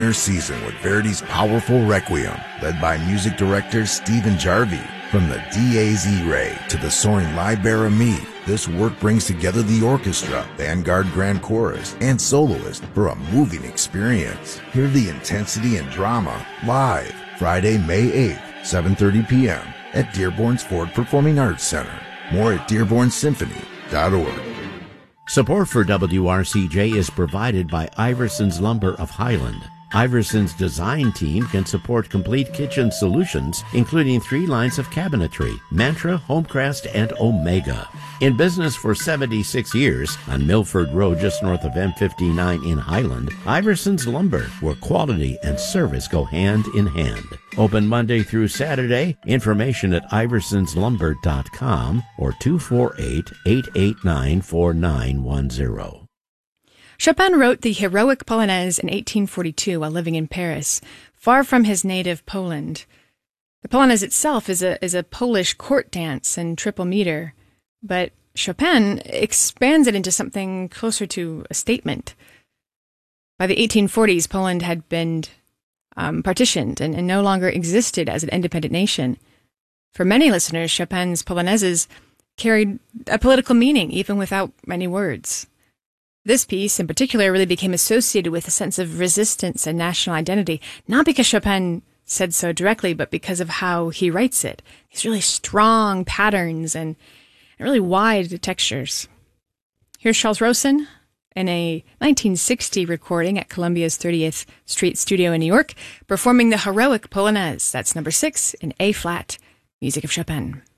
season with Verdi's powerful Requiem, led by music director Stephen Jarvie. From the Dies Irae to the soaring Libera Me, this work brings together the orchestra, Vanguard Grand Chorus, and soloist for a moving experience. Hear the intensity and drama live Friday, May 8th, 7:30 p.m. at Dearborn's Ford Performing Arts Center. More at dearbornsymphony.org. Support for WRCJ is provided by Iverson's Lumber of Highland. Iverson's design team can support complete kitchen solutions, including 3 lines of cabinetry, Mantra, Homecrest, and Omega. In business for 76 years on Milford Road, just north of M59 in Highland, Iverson's Lumber, where quality and service go hand in hand. Open Monday through Saturday. Information at iversonslumber.com or 248-889-4910. Chopin wrote the heroic Polonaise in 1842 while living in Paris, far from his native Poland. The Polonaise itself is a Polish court dance in triple meter, but Chopin expands it into something closer to a statement. By the 1840s, Poland had been partitioned and no longer existed as an independent nation. For many listeners, Chopin's Polonaises carried a political meaning, even without many words. This piece, in particular, really became associated with a sense of resistance and national identity, not because Chopin said so directly, but because of how he writes it. These really strong patterns and really wide textures. Here's Charles Rosen in a 1960 recording at Columbia's 30th Street Studio in New York, performing the heroic Polonaise. That's number 6 in A-flat, music of Chopin.